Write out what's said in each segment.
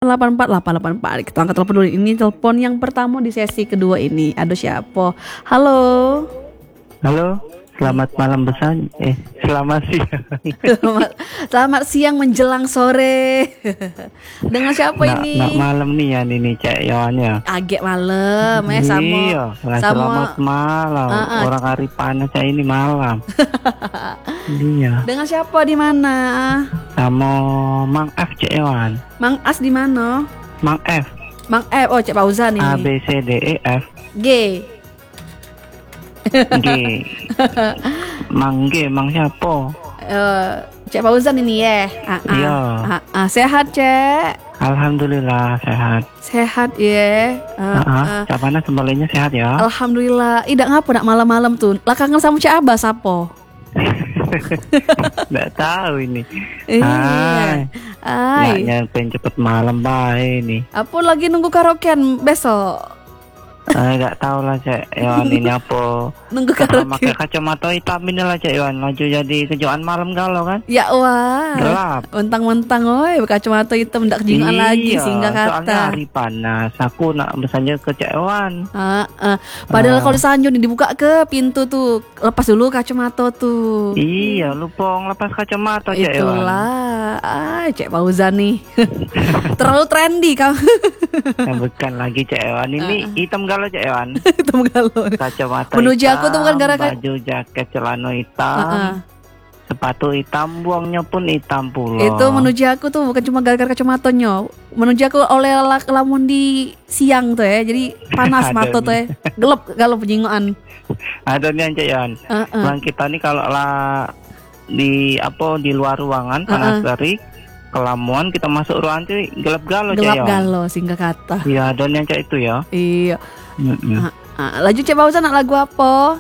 081384 Kita angkat telepon dulu. Ini telepon yang pertama di sesi kedua ini. Aduh siapa? Halo. Halo, selamat malam selamat siang. Selamat siang menjelang sore. Dengan siapa ini? Nak malam nih ya ini Cek Yohannya. Agak malam sama. Iya, selamat malam. Orang hari panas saya ini malam. Iya. Dengan siapa di mana? Sama Mang F Cek Yohan. Mang As di mana? Mang F. Mang F, oh Cek Fauzan ini. A B C D E F. G. G. Mang siapa? Cek Fauzan ini ya. Iya. Sehat Cek. Alhamdulillah sehat. Sehat ya. Capana sembelihnya sehat ya. Alhamdulillah. Tidak ngapa nak malam-malam tuh. Lah kangen sama Cek Abah sapo? Nggak tahu ini. Iya. Nggak nyampe cepet malam baik ini. Apa lagi nunggu karaokean besok? Nggak tahu lah Cek Yohan ini apa. Nunggu Karena karaoke. pakai kacamata hitam ini lah Cek Yohan. Maju jadi kejuan malam galau kan. Ya wah. Gelap. Mentang-mentang oi kacamata hitam ndak kejingan lagi sehingga soalnya kata. hari panas. Aku nak bersanja ke Cek Yohan. Padahal kalau disanjung nih dibuka ke pintu tuh. Lepas dulu kacamata tuh. Iya, lupa ngelepas kacamata Cek Yohan. Itulah. Cek Fauzan nih. Terlalu trendy kamu. Bukan lagi Cek Yohan. Ini hitam galau Cek Yohan. Hitam galau. Kacamata Menuju hitam, aku tuh bukan gara-gara baju jaket celana hitam, sepatu hitam, buangnya pun hitam pula. Itu menuju aku tuh bukan cuma gara-gara kacamatanya. Menuju aku oleh lamun di siang tuh ya. Jadi panas mata tuh ya. Gelap kalau penyingoan. Ada nih Cek Yohan. Bang kita nih kalau lah di luar ruangan panas terik, kelamuan kita masuk ruangan tuh gelap galau Cek Yohan. Gelap galau sehingga kata. Iya, ada yang Cek itu ya. Iya. Laju Cek Fauzan nak lagu apa?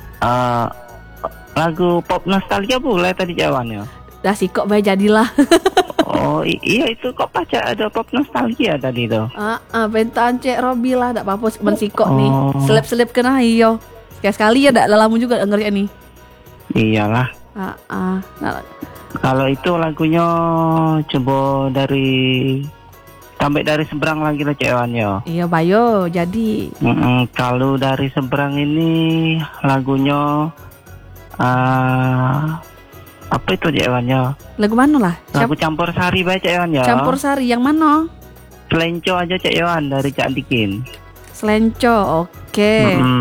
Lagu pop nostalgia boleh tadi Cek Yohan ya. Dah sih kok baik jadilah. Oh iya itu kok pacar ada pop nostalgia tadi tuh. Bentaan Cek Robi lah, tak apa-apa mensikok nih. Selip-selip kena iyo. Sekali ya dak lalamu juga denger ini. Iyalah. Kalau itu lagunya coba sampai dari seberang lagi lah Cek Yohan ya. Iya Bayo jadi. Kalau dari seberang ini lagunya apa itu Cek Yohan ya? Lagu mana lah? Lagu Campur Sari bae Cek Yohan ya. Campur Sari yang mana? Selenco aja Cek Yohan dari Cak Dikin. Selenco, oke.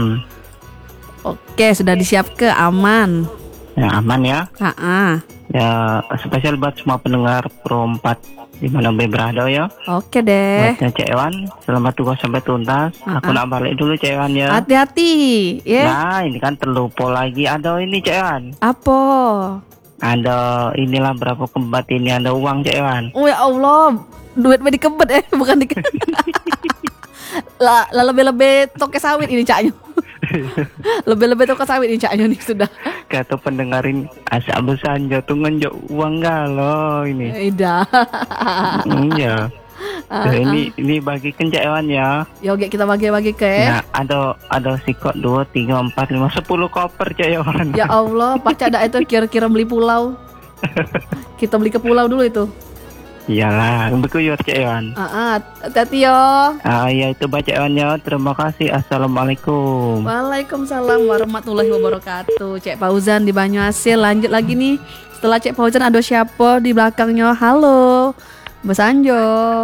Oke, sudah disiapkan aman. Ya aman ya. Ya spesial buat semua pendengar Pro 4 di mana berada ya. Oke deh. Buatnya Cek Yohan, selamat tugas sampai tuntas. Aku nak balik dulu Cek Yohan ya. Hati-hati, ya. Nah, ini kan terlupa lagi. Ada ini Cek Yohan. Apa? Ada inilah berapa kembat ini ada uang Cek Yohan. Oh ya Allah, duit di kebet bukan di. lah lebih-lebih toke sawit ini caknya. Lebih-lebih toke sawit ini caknya nih sudah. Kata pendengarin asal bersanja tuh ngenjok uang galau ini. Ida. Iya. Ini bagikan Cek Yohan ya. Yogi kita bagi-bagi ke. Nah, ada sikot 2, 3, 4, 5, 10 koper Cek Yohan. Ya Allah, pacar ada itu kira-kira beli pulau. Kita beli ke pulau dulu itu. Iyalah, bekuyur Cek Yohan. Hati-hati yo. Ya itu baca Yohan ya. Terima kasih. Assalamualaikum. Waalaikumsalam warahmatullahi wabarakatuh. Cek Fauzan di Banyuasin. Lanjut lagi nih. Setelah Cek Fauzan ada siapa di belakangnya? Halo, Mas Anjo.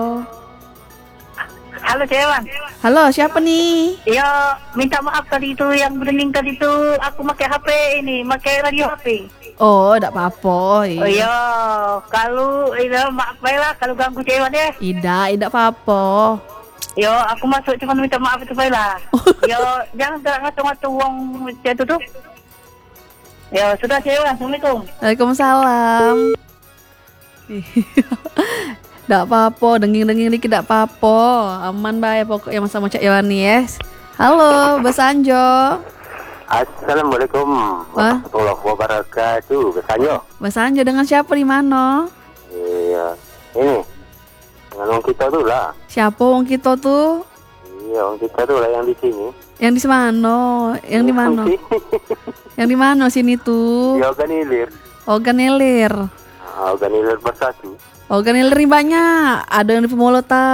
Halo Cek Yohan. Halo, siapa nih? Ya, minta maaf tadi itu yang bening tadi itu aku pakai HP ini, pakai radio HP. Oh, tidak apa-apa. Oh iya, kalau maaf lah kalau ganggu Cek Yohan ya. Tidak apa-apa. Yo, aku masuk cuma minta maaf itu lah. Yo, jangan ngatur-ngatur uang itu tuh. Ya, sudah Cek Yohan. Assalamualaikum. Waalaikumsalam. Tidak apa-apa, denging-denging dikit tidak apa-apa. Aman bae pokoknya sama Cek Yohan nih yes. Halo, Mas Anjo. Assalamualaikum warahmatullahi wabarakatuh. Besanyo. Mas Anjo dengan siapa di mana? Iya, ini dengan orang kita tuh lah. Siapa wong kita tuh? Iya, orang kita tuh lah yang di sini. Yang di mana? Yang di mana? Yang di mana sini tuh? Di Organilir. Organilir. Organilir bersatu. Organilir banyak. Ada yang di Pemolota.